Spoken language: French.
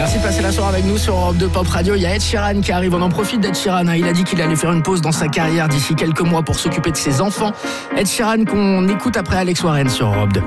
Merci de passer la soirée avec nous sur Europe 2 Pop Radio. Il y a Ed Sheeran qui arrive, on en profite d'Ed Sheeran. Il a dit qu'il allait faire une pause dans sa carrière d'ici quelques mois pour s'occuper de ses enfants. Ed Sheeran qu'on écoute après Alex Warren sur Europe 2.